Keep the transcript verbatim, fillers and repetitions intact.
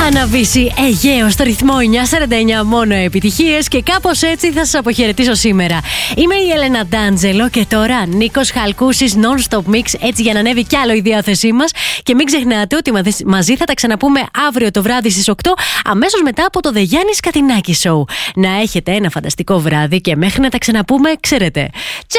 Αναβήσει Αιγαίο στο ρυθμό εννιά σαράντα εννιά, μόνο επιτυχίες, και κάπως έτσι θα σας αποχαιρετήσω σήμερα. Είμαι η Έλενα Ντάντζελο και τώρα Νίκος Χαλκούσης Non-Stop Mix, έτσι για να ανέβει κι άλλο η διάθεσή μας. Και μην ξεχνάτε ότι μαζί θα τα ξαναπούμε αύριο το βράδυ στις οκτώ, αμέσως μετά από το The Γιάννης Κατινάκη Show. Να έχετε ένα φανταστικό βράδυ και μέχρι να τα ξαναπούμε, ξέρετε.